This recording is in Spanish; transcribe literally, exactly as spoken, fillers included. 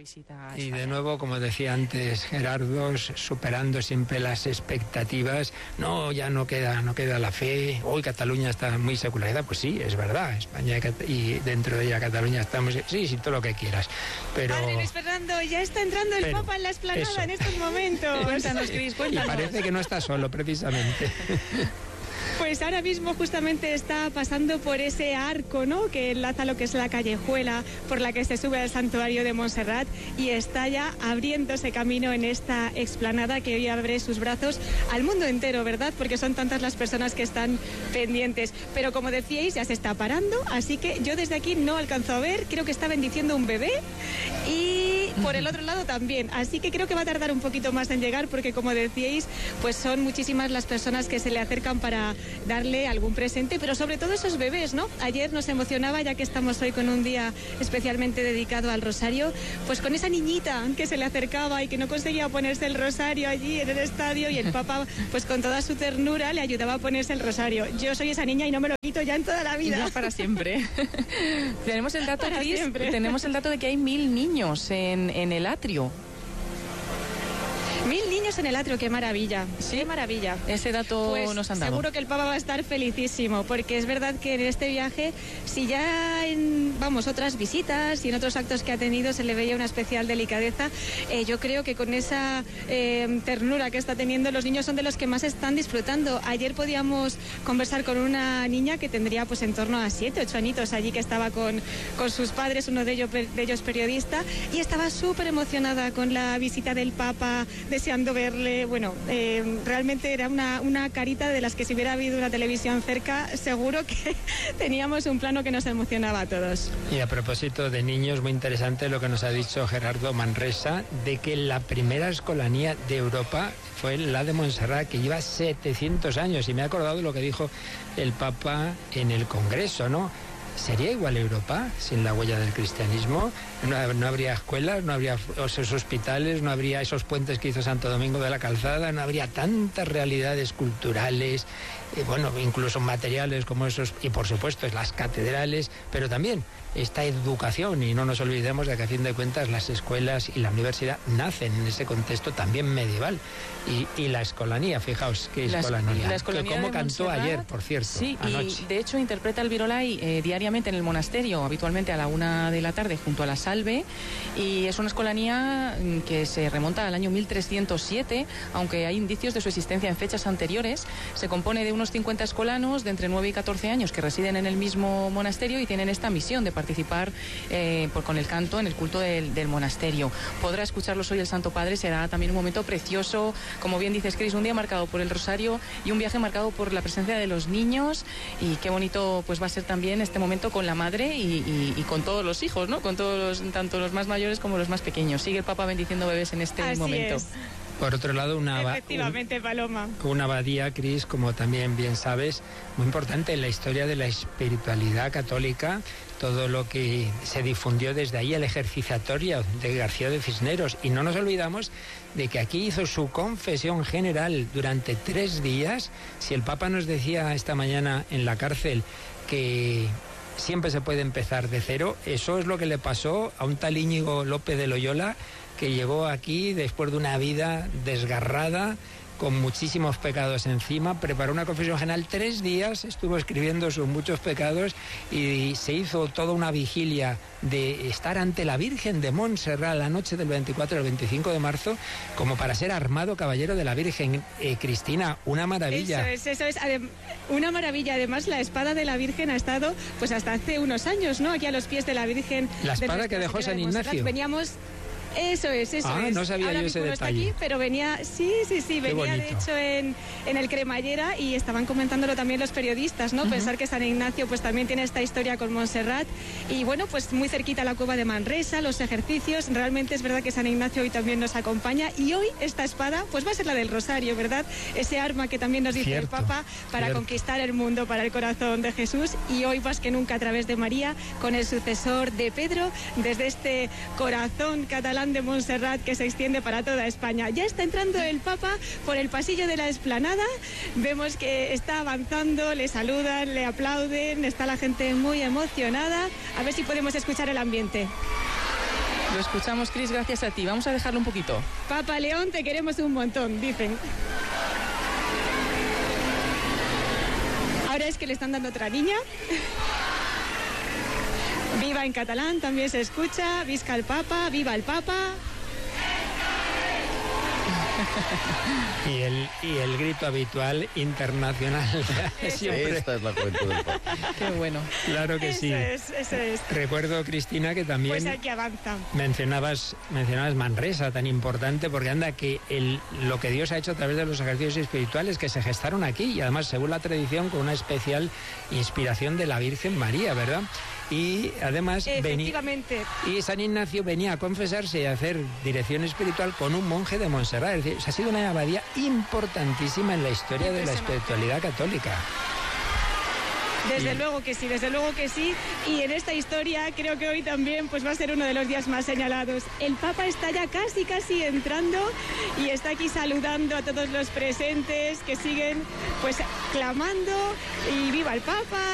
visita a Y España. de nuevo, como decía antes Gerardo, superando siempre las expectativas. No, ya no queda, no queda la fe. Hoy Cataluña está muy secularizada. Pues sí, es verdad. España y dentro de ella Cataluña estamos... Sí, sí, todo lo que quieras. Pero... Padre Luis Fernando, ya está entrando el pero, Papa en la explanada eso. en estos momentos. Cuéntanos, Cris, cuéntanos. Y parece que no está solo, precisamente. Pues ahora mismo justamente está pasando por ese arco, ¿no?, que enlaza lo que es la callejuela por la que se sube al santuario de Montserrat, y está ya abriéndose camino en esta explanada que hoy abre sus brazos al mundo entero, ¿verdad? Porque son tantas las personas que están pendientes. Pero como decíais, ya se está parando, así que yo desde aquí no alcanzo a ver, creo que está bendiciendo un bebé y por el otro lado también. Así que creo que va a tardar un poquito más en llegar porque, como decíais, pues son muchísimas las personas que se le acercan para darle algún presente, pero sobre todo esos bebés, ¿no? Ayer nos emocionaba, ya que estamos hoy con un día especialmente dedicado al rosario, pues con esa niñita que se le acercaba y que no conseguía ponerse el rosario allí en el estadio, y el Papa, pues con toda su ternura, le ayudaba a ponerse el rosario. Yo soy esa niña y no me lo quito ya en toda la vida. Ya es para siempre. Tenemos el dato, Para Cris, siempre. tenemos el dato de que hay mil niños en, en el atrio. Mil niños en el atrio, qué maravilla, ¿Sí? qué maravilla. Ese dato Pues nos han dado. seguro que el Papa va a estar felicísimo, porque es verdad que en este viaje, si ya en, vamos, otras visitas y en otros actos que ha tenido se le veía una especial delicadeza, eh, yo creo que con esa eh, ternura que está teniendo, los niños son de los que más están disfrutando. Ayer podíamos conversar con una niña que tendría pues en torno a siete, ocho añitos allí, que estaba con, con sus padres, uno de ellos, de ellos periodista, y estaba súper emocionada con la visita del Papa, deseando verle. Bueno, eh, realmente era una, una carita de las que, si hubiera habido una televisión cerca, seguro que teníamos un plano que nos emocionaba a todos. Y a propósito de niños, muy interesante lo que nos ha dicho Gerardo Manresa, de que la primera escolanía de Europa fue la de Montserrat, que lleva setecientos años. Y me he acordado de lo que dijo el Papa en el Congreso, ¿no? ¿Sería igual Europa sin la huella del cristianismo? No, no habría escuelas, no habría esos hospitales, no habría esos puentes que hizo Santo Domingo de la Calzada, no habría tantas realidades culturales, eh, bueno, incluso materiales como esos, y por supuesto las catedrales, pero también esta educación, y no nos olvidemos de que a fin de cuentas las escuelas y la universidad nacen en ese contexto también medieval. Y, y la escolanía, fijaos qué La, escolanía, la escolanía que cómo de cantó Montserrat, ayer, por cierto, sí, anoche. Y de hecho interpreta el Virolai eh, diariamente en el monasterio, habitualmente a la una de la tarde junto a la Salve, y es una escolanía que se remonta al año mil trescientos siete, aunque hay indicios de su existencia en fechas anteriores. Se compone de unos cincuenta escolanos de entre nueve y catorce años que residen en el mismo monasterio y tienen esta misión de participar eh, por, con el canto en el culto del, del monasterio. Podrá escucharlos hoy el Santo Padre, será también un momento precioso, como bien dices, Cris, un día marcado por el rosario y un viaje marcado por la presencia de los niños, y qué bonito pues va a ser también este momento con la madre y, y, y con todos los hijos, ¿no? Con todos los, tanto los más mayores como los más pequeños. Sigue el Papa bendiciendo bebés en este Así momento. es. Por otro lado, una, Efectivamente, un, Paloma. una abadía, Cris, como también bien sabes, muy importante en la historia de la espiritualidad católica, todo lo que se difundió desde ahí, el ejerciciatorio de García de Cisneros. Y no nos olvidamos de que aquí hizo su confesión general durante tres días. Si el Papa nos decía esta mañana en la cárcel que siempre se puede empezar de cero, eso es lo que le pasó a un tal Íñigo López de Loyola, que llegó aquí después de una vida desgarrada, con muchísimos pecados encima, preparó una confesión general, tres días estuvo escribiendo sus muchos pecados, y se hizo toda una vigilia de estar ante la Virgen de Montserrat la noche del veinticuatro al veinticinco de marzo, como para ser armado caballero de la Virgen. Eh, Cristina, una maravilla. Eso es, eso es, Adem- una maravilla. Además, la espada de la Virgen ha estado pues hasta hace unos años, ¿no? Aquí a los pies de la Virgen. La de espada que Nuestra dejó Señora San de Montserrat. Ignacio. Veníamos... Eso es, eso ah, es. no sabía Ahora yo ese mismo no está detalle. aquí, pero venía, sí, sí, sí, Qué venía bonito. de hecho en, en el Cremallera, y estaban comentándolo también los periodistas, ¿no? Uh-huh. Pensar que San Ignacio pues también tiene esta historia con Montserrat, y bueno, pues muy cerquita la cueva de Manresa, los ejercicios. Realmente es verdad que San Ignacio hoy también nos acompaña, y hoy esta espada pues va a ser la del Rosario, ¿verdad? Ese arma que también nos dice Cierto, el Papa para cierto. conquistar el mundo, para el corazón de Jesús, y hoy más que nunca a través de María, con el sucesor de Pedro, desde este corazón catalán de Montserrat que se extiende para toda España. Ya está entrando el Papa por el pasillo de la explanada, vemos que está avanzando, le saludan, le aplauden, está la gente muy emocionada. A ver si podemos escuchar el ambiente. Lo escuchamos, Cris, gracias a ti. Vamos a dejarlo un poquito. Papa León, te queremos un montón, dicen. Ahora es que le están dando otra niña. Viva en catalán, también se escucha. Visca el Papa, viva el Papa. Y el, y el grito habitual internacional. Siempre. Esta es la juventud del Papa. Qué bueno. Claro que eso sí. Es, eso es. Recuerdo, Cristina, que también Pues aquí avanza. mencionabas, mencionabas Manresa, tan importante, porque anda que el, lo que Dios ha hecho a través de los ejercicios espirituales que se gestaron aquí, y además, según la tradición, con una especial inspiración de la Virgen María, ¿verdad? Y además Efectivamente. Venía, y San Ignacio venía a confesarse y a hacer dirección espiritual con un monje de Montserrat. Es decir, ha sido una abadía importantísima en la historia de la espiritualidad católica. Desde y... luego que sí, desde luego que sí. Y en esta historia creo que hoy también pues va a ser uno de los días más señalados. El Papa está ya casi, casi entrando y está aquí saludando a todos los presentes que siguen pues clamando y viva el Papa.